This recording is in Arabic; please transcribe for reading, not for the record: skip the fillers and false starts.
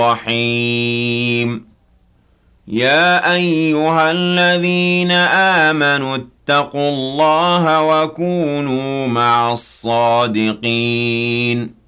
الرحيم يا أيها الذين آمنوا اتقوا الله وكونوا مع الصادقين